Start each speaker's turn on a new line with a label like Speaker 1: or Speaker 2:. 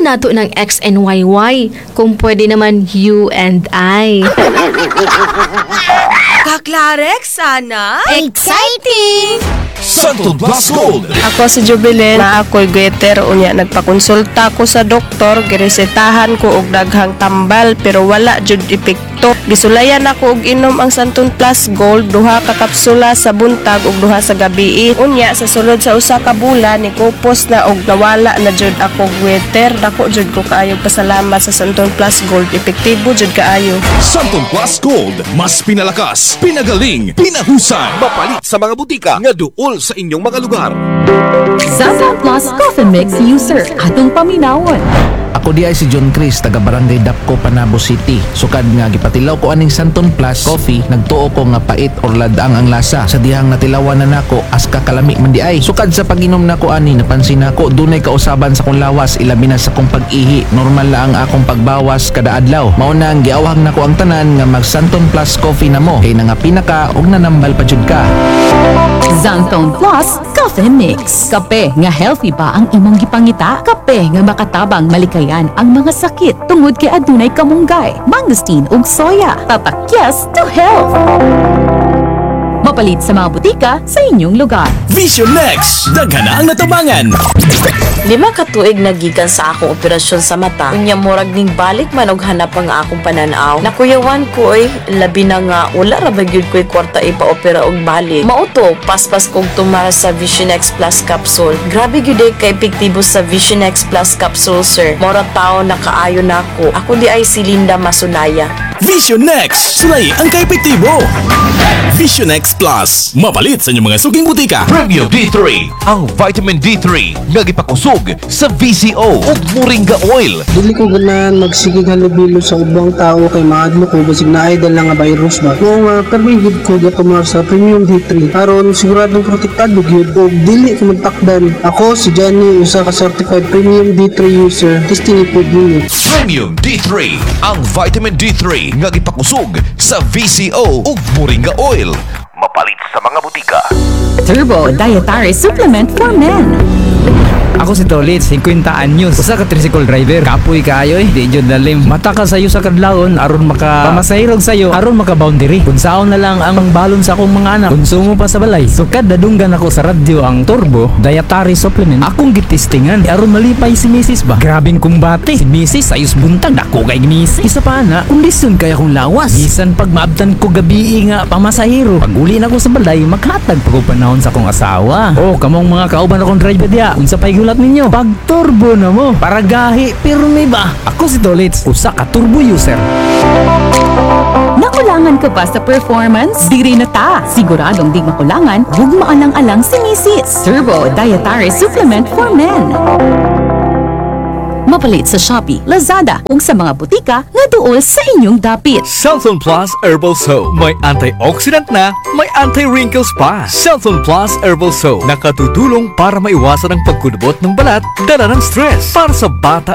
Speaker 1: nato ng X and YY. Kung pwede naman you and I.
Speaker 2: Kaklarek, sana?
Speaker 3: Exciting!
Speaker 4: Santon Plus Gold.
Speaker 5: Ako si Jubilin, na ako'y goiter unya nagpakonsulta ko sa doktor, giresetahan ko og daghang tambal pero wala jud epekto. Gisulayan ako og inom ang Santon Plus Gold duha ka kapsula sa buntag ug duha sa gabi. Unya sa sulod sa usa ka bulan ni kupos na og nawala na jud ako goiter. Dako jud ko kaayo pasalamat sa Santon Plus Gold, epektibo jud kaayo.
Speaker 4: Santon Plus Gold. Mas pinalakas, pinagaling, pinahusay.
Speaker 6: Mapalit sa mga butika nga duol sa inyong mga lugar.
Speaker 7: Santon Plus Coffee Mix User, atong paminawon.
Speaker 8: Ako di ay si John Chris, taga Barangay Dapco, Panabo City. Sukad nga gipatilaw ko aning Santon Plus Coffee, nagtuo ko nga pait or ladaang ang lasa. Sa dihang natilawan na nako as kakalami man di ay. Sukad sa pag-inom nako ani, napansin nako dunay kausaban sa kong lawas, ilabi na sa kong pag-ihi. Normal lang akong pagbawas kada adlaw. Mao na ang giawhag nako ang tanan nga mag Santon Plus Coffee na mo. Kay nangapina ka og nanambal pa jud ka.
Speaker 7: Santon Plus Coffee Mix. Kape nga healthy pa ang imong gipangita. Kape nga makatabang malikayan ang mga sakit tungod kay adunay kamunggay, mangosteen ug soya. Tatak to health. Mapalit sa mga butika sa inyong lugar.
Speaker 4: Vision Next. Daghan ang natabangan.
Speaker 2: 5 ka tuig nagikan sa akong operasyon sa mata. Unya murag ning balik man og hanap ang akong pananaw. Nakuyawan ko labi na nga wala ra ba gyud ko'y kwarta ipa-opera og balik. Mauto paspas kog tumara sa Vision X Plus capsule. Grabe gyud ka epektibo sa Vision X Plus capsule, sir. Mora tao na kaayo nako. Ako di ay si Linda Masunaya.
Speaker 4: Vision Next. Sulay ang kaepektibo. Vision X Plus. Mapalit sa inyong mga suging butika.
Speaker 6: Premium D3. Ang vitamin D3 nga gipakusog sa VCO ug Moringa Oil.
Speaker 9: Dili ko ganahan magsigig halubilo sa ubang tao kay maadlo ko basig na ay dala nga virus ba. Kung karmigid ko gatumar sa Premium D3 aron siguradong protektado gyud og dili ko magtakdan. Ako si Johnny, usa ka certified Premium D3 user. Testing po ninyo.
Speaker 6: Premium D3. Ang vitamin D3 nga gipakusog sa VCO ug Moringa Oil. Mapalit sa mga butika.
Speaker 7: Turbo Dietary Supplement for Men.
Speaker 10: Ako si Tolit, 50 anyos. Usa ka tricycle driver. Kapoy kaayo di jud lalim. Mata ka sayo sa kadlawon aron maka pamasahirog sayo aron maka boundary. Kunsaon na lang ang balon sa akong mga anak. Konsumo pa sa balay. Sukad dadunggan ako sa radyo ang Turbo Dietary Supplement. Akong gitistingan aron malipay si Mrs. ba. Grabing kumbate. Si Mrs. ayos buntag dako kay Mrs. Isa pa na, kondisyon kaya akong lawas. Bisan pag maabtan ko gabi nga pamasahiro. Pag uli na ko sa balay, maghatag pa ko panahon sa akong asawa. Oh, kamong mga kauban akong driver diya. Unsa pay gulat ninyo? Pag turbo na mo, para gahi, pirmi ba? Ako si Dolitz, usa ka turbo user.
Speaker 7: Nakulangan ka ba sa performance? Diri na ta. Siguradong di makulangan, huwag maalang-alang si Mrs. Turbo Dietary Supplement for Men. Mapalit sa Shopee, Lazada, ug sa mga butika nga duol sa inyong dapit.
Speaker 11: Santon Plus Herbal Soap. May antioxidant na, may anti-wrinkles pa. Santon Plus Herbal Soap. Nakatutulong para maiwasan ang pagkudubot ng balat, dala ng stress. Para sa bata